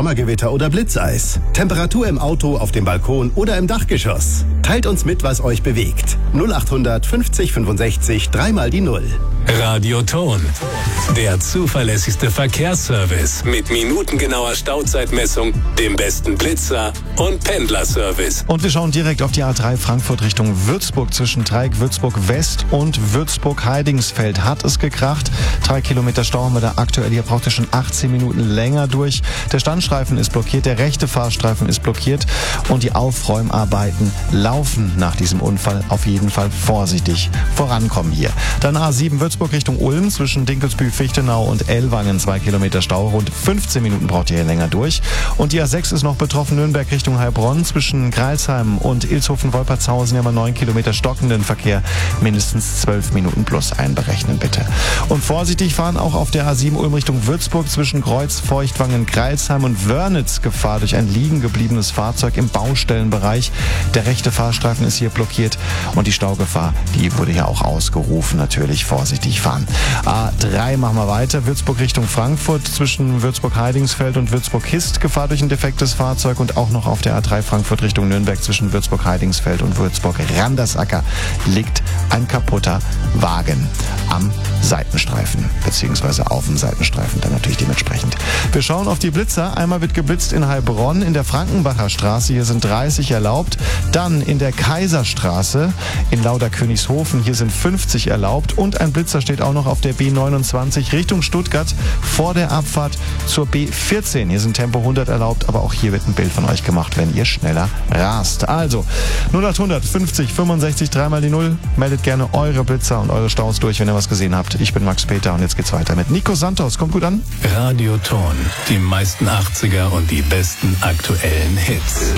Sommergewitter oder Blitzeis? Temperatur im Auto, auf dem Balkon oder im Dachgeschoss? Teilt uns mit, was euch bewegt. 0800 50 65 3 die 0. Radioton. Der zuverlässigste Verkehrsservice mit minutengenauer Stauzeitmessung, dem besten Blitzer und Pendlerservice. Und wir schauen direkt auf die A3 Frankfurt Richtung Würzburg. Zwischen Dreieck Würzburg West und Würzburg Heidingsfeld hat es gekracht. 3 Kilometer Stau haben wir da aktuell. Hier braucht ihr schon 18 Minuten länger durch. Der Standstreifen ist blockiert, der rechte Fahrstreifen ist blockiert und die Aufräumarbeiten laufen nach diesem Unfall. Auf jeden Fall vorsichtig vorankommen hier. Dann A7 Würzburg Richtung Ulm zwischen Dinkelsbühl, Fichtenau und Ellwangen 2 Kilometer Stau. Rund 15 Minuten braucht ihr hier länger durch. Und die A6 ist noch betroffen, Nürnberg Richtung Heilbronn zwischen Greilsheim und Ilshofen-Wolpertshausen. Hier haben wir 9 Kilometer stockenden Verkehr. Mindestens 12 Minuten plus einberechnen bitte. Und vorsichtig fahren auch auf der A7 Ulm Richtung Würzburg zwischen Kreuz, Feuchtwangen, Greilsheim und Wörnitz. Gefahr durch ein liegen gebliebenes Fahrzeug im Baustellenbereich. Der rechte Fahrstreifen ist hier blockiert und die Staugefahr, die wurde hier auch ausgerufen. Natürlich vorsichtig fahren. A3 machen wir weiter. Würzburg Richtung Frankfurt zwischen Würzburg-Heidingsfeld und Würzburg-Hist. Gefahr durch ein defektes Fahrzeug und auch noch auf der A3 Frankfurt Richtung Nürnberg zwischen Würzburg-Heidingsfeld und Würzburg-Randersacker liegt ein kaputter Wagen am Seitenstreifen, beziehungsweise auf dem Seitenstreifen dann natürlich dementsprechend. Wir schauen auf die Blitzer. Einmal wird geblitzt in Heilbronn in der Frankenbacher Straße. Hier sind 30 erlaubt. Dann in der Kaiserstraße in Lauderkönigshofen. Hier sind 50 erlaubt. Und ein Blitzer steht auch noch auf der B29 Richtung Stuttgart vor der Abfahrt zur B14. Hier sind Tempo 100 erlaubt, aber auch hier wird ein Bild von euch gemacht, wenn ihr schneller rast. Also 0800 50 65 3 die 0. Meldet gerne eure Blitzer und eure Staus durch, wenn ihr was gesehen habt. Ich bin Max Peter und jetzt geht's weiter mit Nico Santos. Kommt gut an. Radioton. Die meisten 80er und die besten aktuellen Hits.